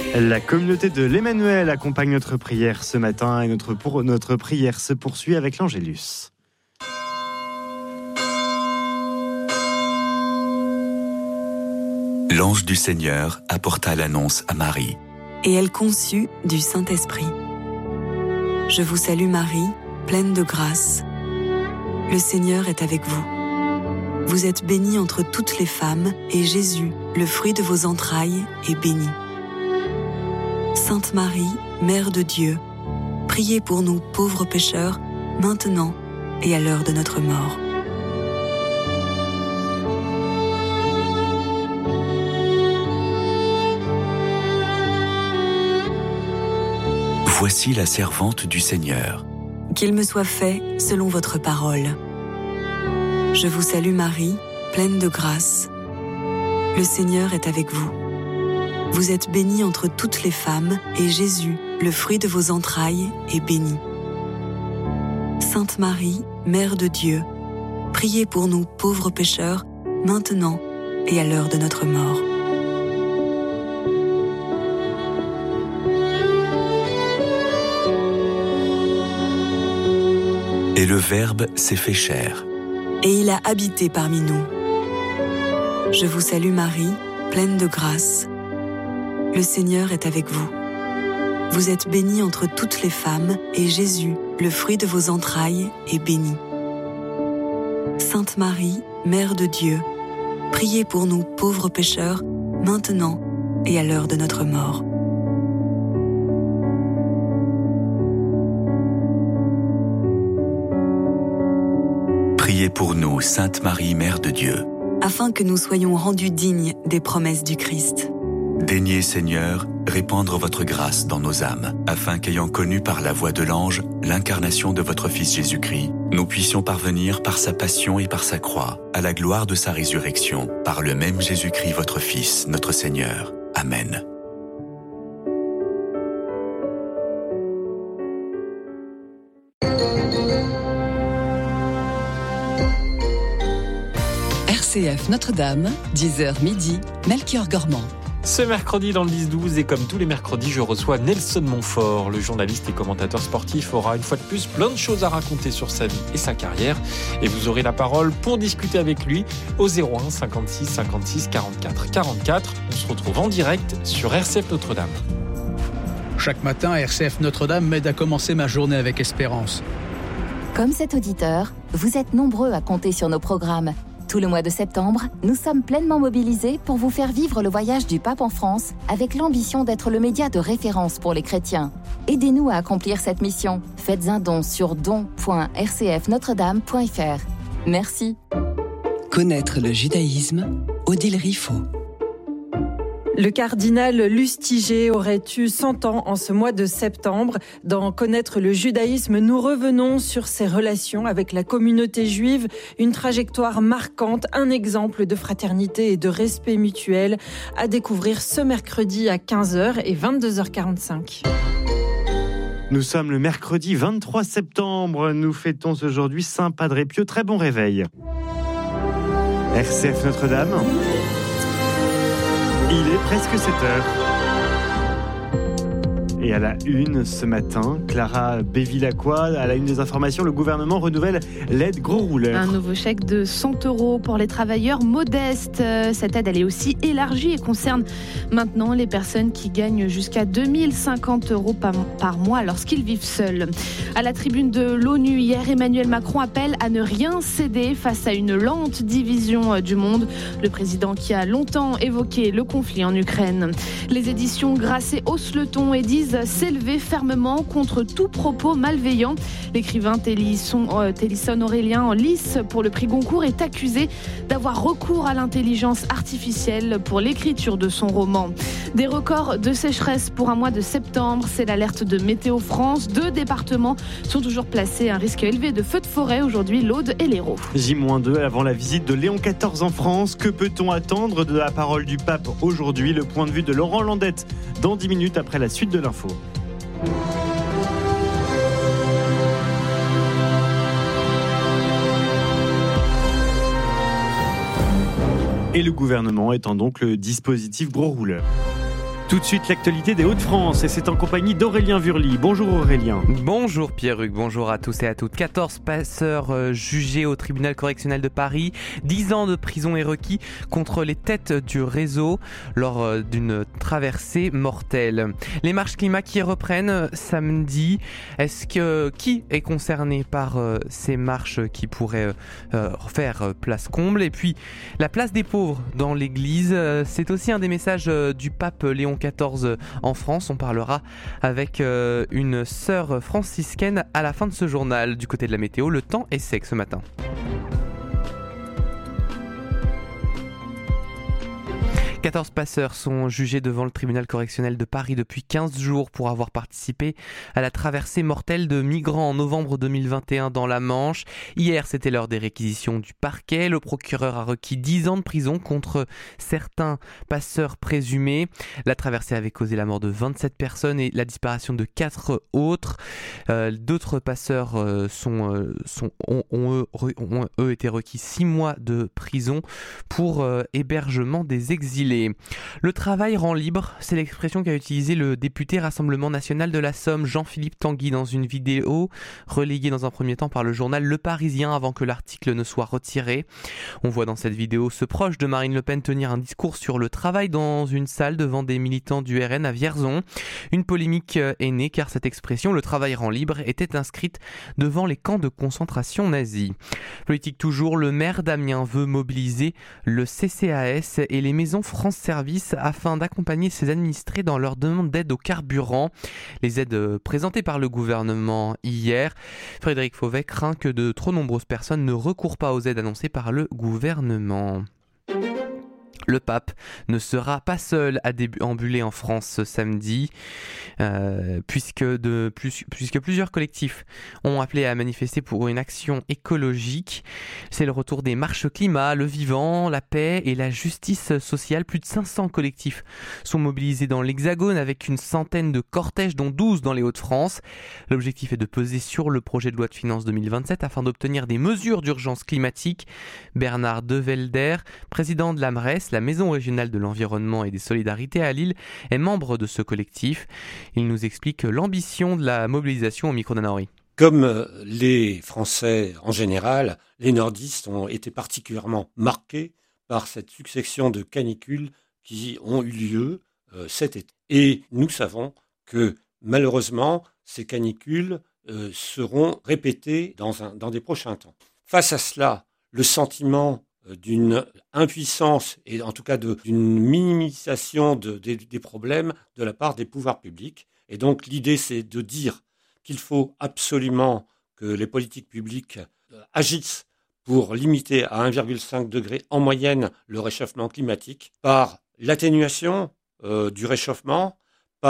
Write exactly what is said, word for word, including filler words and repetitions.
La communauté de l'Emmanuel accompagne notre prière ce matin et notre, pour, notre prière se poursuit avec l'Angélus. L'ange du Seigneur apporta l'annonce à Marie. Et elle conçut du Saint-Esprit. Je vous salue Marie, pleine de grâce. Le Seigneur est avec vous. Vous êtes bénie entre toutes les femmes, et Jésus, le fruit de vos entrailles, est béni. Sainte Marie, Mère de Dieu, priez pour nous pauvres pécheurs, maintenant et à l'heure de notre mort. Voici la servante du Seigneur. Qu'il me soit fait selon votre parole. Je vous salue Marie, pleine de grâce. Le Seigneur est avec vous. Vous êtes bénie entre toutes les femmes, et Jésus, le fruit de vos entrailles, est béni. Sainte Marie, Mère de Dieu, priez pour nous pauvres pécheurs, maintenant et à l'heure de notre mort. Et le Verbe s'est fait chair. Et il a habité parmi nous. Je vous salue Marie, pleine de grâce. Le Seigneur est avec vous. Vous êtes bénie entre toutes les femmes, et Jésus, le fruit de vos entrailles, est béni. Sainte Marie, Mère de Dieu, priez pour nous pauvres pécheurs, maintenant et à l'heure de notre mort. Priez pour nous, Sainte Marie, Mère de Dieu, afin que nous soyons rendus dignes des promesses du Christ. Daignez, Seigneur, répandre votre grâce dans nos âmes, afin qu'ayant connu par la voix de l'ange l'incarnation de votre Fils Jésus-Christ, nous puissions parvenir par sa passion et par sa croix à la gloire de sa résurrection, par le même Jésus-Christ votre Fils, notre Seigneur. Amen. R C F Notre-Dame, dix heures midi, Melchior Gormand. Ce mercredi dans le dix douze, et comme tous les mercredis, je reçois Nelson Montfort. Le journaliste et commentateur sportif aura une fois de plus plein de choses à raconter sur sa vie et sa carrière. Et vous aurez la parole pour discuter avec lui au zéro un cinquante-six cinquante-six quarante-quatre quarante-quatre. On se retrouve en direct sur R C F Notre-Dame. Chaque matin, R C F Notre-Dame m'aide à commencer ma journée avec espérance. Comme cet auditeur, vous êtes nombreux à compter sur nos programmes. Tout le mois de septembre, nous sommes pleinement mobilisés pour vous faire vivre le voyage du pape en France avec l'ambition d'être le média de référence pour les chrétiens. Aidez-nous à accomplir cette mission. Faites un don sur don point r c f notre dame point f r. Merci. Connaître le judaïsme, Odile Riffaut. Le cardinal Lustiger aurait eu cent ans en ce mois de septembre. Dans Connaître le judaïsme, nous revenons sur ses relations avec la communauté juive, une trajectoire marquante, un exemple de fraternité et de respect mutuel à découvrir ce mercredi à quinze heures et vingt-deux heures quarante-cinq. Nous sommes le mercredi vingt-trois septembre. Nous fêtons aujourd'hui Saint Padre Pio. Très bon réveil. R C F Notre-Dame. Il est presque sept heures. Et à la une ce matin, Clara Bévilacqua, à la une des informations, le gouvernement renouvelle l'aide gros rouleur. Un nouveau chèque de cent euros pour les travailleurs modestes. Cette aide, elle est aussi élargie et concerne maintenant les personnes qui gagnent jusqu'à deux mille cinquante euros par, par mois lorsqu'ils vivent seuls. À la tribune de l'ONU hier, Emmanuel Macron appelle à ne rien céder face à une lente division du monde. Le président qui a longtemps évoqué le conflit en Ukraine. Les éditions Grasset haussent le ton et disent s'élever fermement contre tout propos malveillant. L'écrivain Télisson, euh, Télisson Aurélien Lys pour le prix Goncourt est accusé d'avoir recours à l'intelligence artificielle pour l'écriture de son roman. Des records de sécheresse pour un mois de septembre, c'est l'alerte de Météo France. Deux départements sont toujours placés à un risque élevé de feux de forêt aujourd'hui, l'Aude et l'Hérault. J moins deux avant la visite de Léon quatorze en France. Que peut-on attendre de la parole du pape aujourd'hui? Le point de vue de Laurent Landette dans dix minutes après la suite de l'info. Et le gouvernement étend donc le dispositif gros rouleur. Tout de suite, l'actualité des Hauts-de-France et c'est en compagnie d'Aurélien Vurly. Bonjour Aurélien. Bonjour Pierre-Hugues, bonjour à tous et à toutes. quatorze passeurs euh, jugés au tribunal correctionnel de Paris. dix ans de prison est requis contre les têtes du réseau lors euh, d'une traversée mortelle. Les marches climat qui reprennent samedi. Est-ce que qui est concerné par euh, ces marches qui pourraient euh, faire place comble? Et puis la place des pauvres dans l'église, euh, c'est aussi un des messages euh, du pape Léon quatorze en France. On parlera avec euh, une sœur franciscaine à la fin de ce journal. Du côté de la météo, le temps est sec ce matin. quatorze passeurs sont jugés devant le tribunal correctionnel de Paris depuis quinze jours pour avoir participé à la traversée mortelle de migrants en novembre deux mille vingt et un dans la Manche. Hier, c'était l'heure des réquisitions du parquet. Le procureur a requis dix ans de prison contre certains passeurs présumés. La traversée avait causé la mort de vingt-sept personnes et la disparition de quatre autres. Euh, d'autres passeurs euh, sont, euh, sont, ont, ont, eux, ont eux été requis six mois de prison pour euh, hébergement des exilés. Le travail rend libre, c'est l'expression qu'a utilisée le député Rassemblement National de la Somme, Jean-Philippe Tanguy, dans une vidéo relayée dans un premier temps par le journal Le Parisien avant que l'article ne soit retiré. On voit dans cette vidéo ce proche de Marine Le Pen tenir un discours sur le travail dans une salle devant des militants du R N à Vierzon. Une polémique est née car cette expression, le travail rend libre, était inscrite devant les camps de concentration nazis. Politique toujours, le maire d'Amiens veut mobiliser le C C A S et les maisons France Service afin d'accompagner ses administrés dans leur demande d'aide au carburant. Les aides présentées par le gouvernement hier. Frédéric Fauvet craint que de trop nombreuses personnes ne recourent pas aux aides annoncées par le gouvernement. Le pape ne sera pas seul à déambuler en France ce samedi, euh, puisque, de, plus, puisque plusieurs collectifs ont appelé à manifester pour une action écologique. C'est le retour des marches climat, le vivant, la paix et la justice sociale. Plus de cinq cents collectifs sont mobilisés dans l'Hexagone avec une centaine de cortèges, dont douze dans les Hauts-de-France. L'objectif est de peser sur le projet de loi de finances deux mille vingt-sept afin d'obtenir des mesures d'urgence climatique. Bernard Develder, président de l'A M R E S, la Maison régionale de l'environnement et des solidarités à Lille, est membre de ce collectif. Il nous explique l'ambition de la mobilisation au micro d'Anna Henry. Comme les Français en général, les nordistes ont été particulièrement marqués par cette succession de canicules qui ont eu lieu euh, cet été. Et nous savons que malheureusement, ces canicules euh, seront répétées dans, un, dans des prochains temps. Face à cela, le sentiment d'une impuissance et en tout cas de, d'une minimisation de, de, des problèmes de la part des pouvoirs publics. Et donc l'idée c'est de dire qu'il faut absolument que les politiques publiques agissent pour limiter à un virgule cinq degré en moyenne le réchauffement climatique par l'atténuation euh, du réchauffement